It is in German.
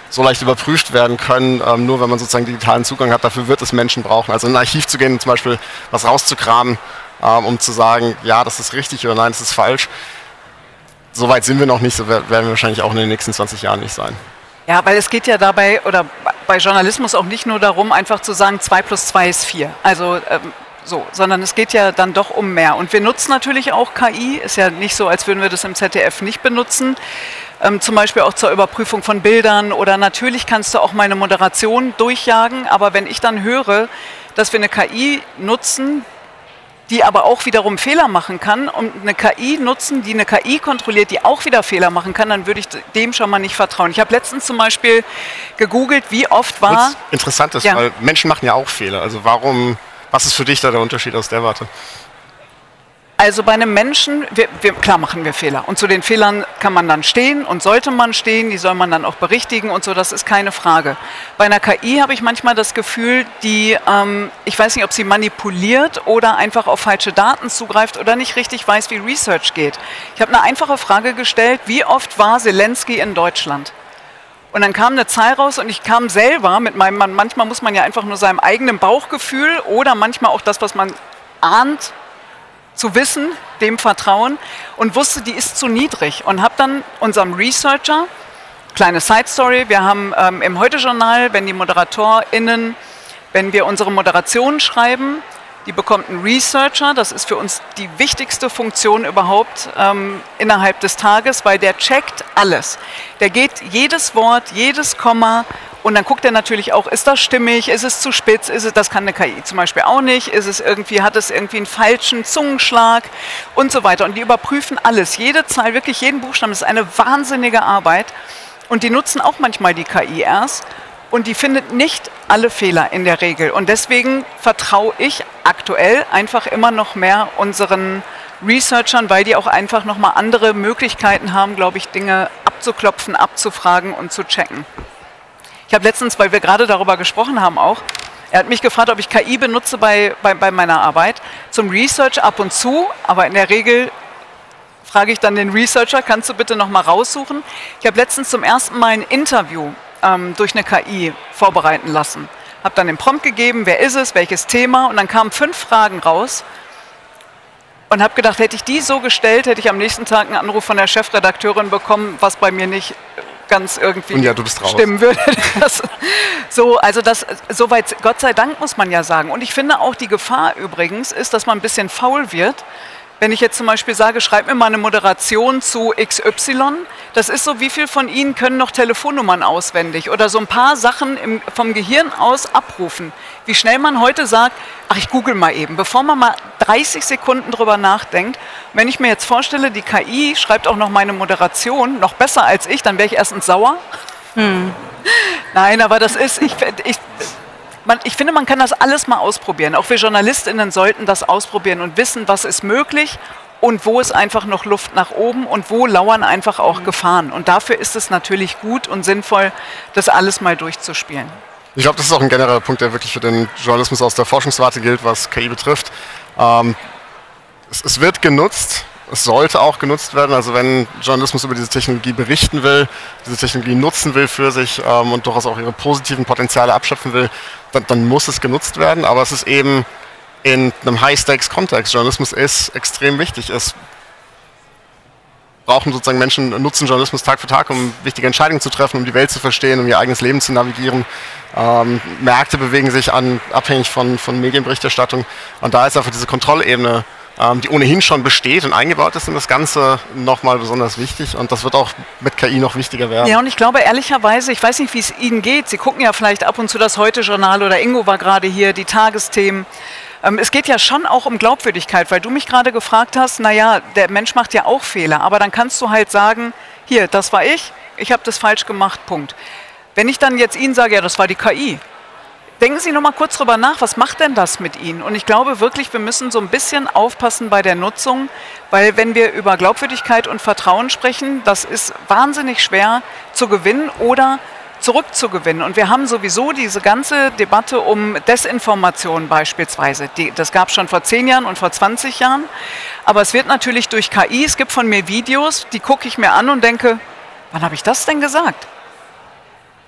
so leicht überprüft werden können, nur wenn man sozusagen digitalen Zugang hat. Dafür wird es Menschen brauchen. Also in ein Archiv zu gehen und zum Beispiel was rauszukramen, um zu sagen, ja, das ist richtig oder nein, das ist falsch. So weit sind wir noch nicht, so werden wir wahrscheinlich auch in den nächsten 20 Jahren nicht sein. Ja, weil es geht ja dabei, oder bei Journalismus auch nicht nur darum, einfach zu sagen, 2 + 2 ist 4. Also sondern es geht ja dann doch um mehr. Und wir nutzen natürlich auch KI, ist ja nicht so, als würden wir das im ZDF nicht benutzen, zum Beispiel auch zur Überprüfung von Bildern, oder natürlich kannst du auch meine Moderation durchjagen, aber wenn ich dann höre, dass wir eine KI nutzen, die aber auch wiederum Fehler machen kann, und eine KI nutzen, die eine KI kontrolliert, die auch wieder Fehler machen kann, dann würde ich dem schon mal nicht vertrauen. Ich habe letztens zum Beispiel gegoogelt, wie oft war... Was interessant ist, weil Menschen machen ja auch Fehler. Also was ist für dich da der Unterschied aus der Warte? Also bei einem Menschen, klar machen wir Fehler. Und zu den Fehlern kann man dann stehen und sollte man stehen, die soll man dann auch berichtigen und so, das ist keine Frage. Bei einer KI habe ich manchmal das Gefühl, ich weiß nicht, ob sie manipuliert oder einfach auf falsche Daten zugreift oder nicht richtig weiß, wie Research geht. Ich habe eine einfache Frage gestellt, wie oft war Zelensky in Deutschland? Und dann kam eine Zahl raus und ich kam selber mit manchmal muss man ja einfach nur seinem eigenen Bauchgefühl oder manchmal auch das, was man ahnt, zu wissen, dem vertrauen, und wusste, die ist zu niedrig, und habe dann unserem Researcher, kleine Side-Story, wir haben im Heute-Journal, wenn wir unsere Moderationen schreiben, die bekommt einen Researcher, das ist für uns die wichtigste Funktion überhaupt innerhalb des Tages, weil der checkt alles. Der geht jedes Wort, jedes Komma, und dann guckt er natürlich auch, ist das stimmig, ist es zu spitz, das kann eine KI zum Beispiel auch nicht, hat es irgendwie einen falschen Zungenschlag und so weiter. Und die überprüfen alles, jede Zahl, wirklich jeden Buchstaben, das ist eine wahnsinnige Arbeit. Und die nutzen auch manchmal die KI erst. Und die findet nicht alle Fehler in der Regel. Und deswegen vertraue ich aktuell einfach immer noch mehr unseren Researchern, weil die auch einfach nochmal andere Möglichkeiten haben, glaube ich, Dinge abzuklopfen, abzufragen und zu checken. Ich habe letztens, weil wir gerade darüber gesprochen haben auch, er hat mich gefragt, ob ich KI benutze bei meiner Arbeit. Zum Research ab und zu, aber in der Regel frage ich dann den Researcher, kannst du bitte nochmal raussuchen? Ich habe letztens zum ersten Mal ein Interview durch eine KI vorbereiten lassen. Habe dann den Prompt gegeben, wer ist es, welches Thema, und dann kamen 5 Fragen raus und habe gedacht, hätte ich die so gestellt, hätte ich am nächsten Tag einen Anruf von der Chefredakteurin bekommen, was bei mir nicht ganz irgendwie stimmen würde. Soweit, Gott sei Dank, muss man ja sagen. Und ich finde auch, die Gefahr übrigens ist, dass man ein bisschen faul wird. Wenn ich jetzt zum Beispiel sage, schreib mir mal eine Moderation zu XY, das ist so, wie viel von Ihnen können noch Telefonnummern auswendig oder so ein paar Sachen vom Gehirn aus abrufen. Wie schnell man heute sagt, ach, ich google mal eben, bevor man mal 30 Sekunden drüber nachdenkt. Wenn ich mir jetzt vorstelle, die KI schreibt auch noch meine Moderation, noch besser als ich, dann wäre ich erstens sauer. Nein, aber das ist, ich finde, man kann das alles mal ausprobieren. Auch wir JournalistInnen sollten das ausprobieren und wissen, was ist möglich und wo ist einfach noch Luft nach oben und wo lauern einfach auch Gefahren. Und dafür ist es natürlich gut und sinnvoll, das alles mal durchzuspielen. Ich glaube, das ist auch ein genereller Punkt, der wirklich für den Journalismus aus der Forschungswarte gilt, was KI betrifft. Es wird genutzt. Es sollte auch genutzt werden, also wenn Journalismus über diese Technologie berichten will, diese Technologie nutzen will für sich und durchaus auch ihre positiven Potenziale abschöpfen will, dann muss es genutzt werden, aber es ist eben in einem High-Stakes-Kontext. Journalismus ist extrem wichtig. Es brauchen sozusagen Menschen, nutzen Journalismus Tag für Tag, um wichtige Entscheidungen zu treffen, um die Welt zu verstehen, um ihr eigenes Leben zu navigieren. Märkte bewegen sich abhängig von Medienberichterstattung, und da ist einfach diese Kontrollebene, die ohnehin schon besteht und eingebaut ist in das Ganze, nochmal besonders wichtig, und das wird auch mit KI noch wichtiger werden. Ja, und ich glaube ehrlicherweise, ich weiß nicht, wie es Ihnen geht, Sie gucken ja vielleicht ab und zu das Heute-Journal oder Ingo war gerade hier, die Tagesthemen. Es geht ja schon auch um Glaubwürdigkeit, weil du mich gerade gefragt hast, naja, der Mensch macht ja auch Fehler, aber dann kannst du halt sagen, hier, das war ich habe das falsch gemacht, Punkt. Wenn ich dann jetzt Ihnen sage, ja, das war die KI, denken Sie noch mal kurz drüber nach, was macht denn das mit Ihnen? Und ich glaube wirklich, wir müssen so ein bisschen aufpassen bei der Nutzung, weil wenn wir über Glaubwürdigkeit und Vertrauen sprechen, das ist wahnsinnig schwer zu gewinnen oder zurückzugewinnen. Und wir haben sowieso diese ganze Debatte um Desinformation beispielsweise. Das gab es schon vor 10 Jahren und vor 20 Jahren. Aber es wird natürlich durch KI, es gibt von mir Videos, die gucke ich mir an und denke, wann habe ich das denn gesagt?